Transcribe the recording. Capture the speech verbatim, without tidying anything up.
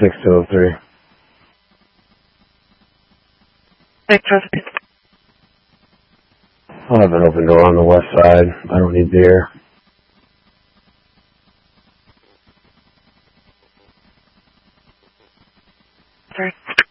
six two oh three. six oh three. I'll have an open door on the west side. I don't need beer. Sorry.